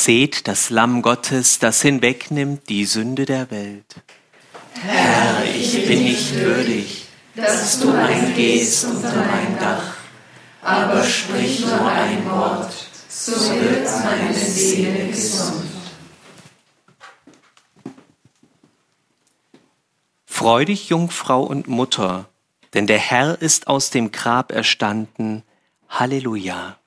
Seht das Lamm Gottes, das hinwegnimmt die Sünde der Welt. Herr, ich bin nicht würdig, dass du eingehst unter mein Dach, aber sprich nur ein Wort, so wird meine Seele gesund. Freu dich, Jungfrau und Mutter, denn der Herr ist aus dem Grab erstanden. Halleluja.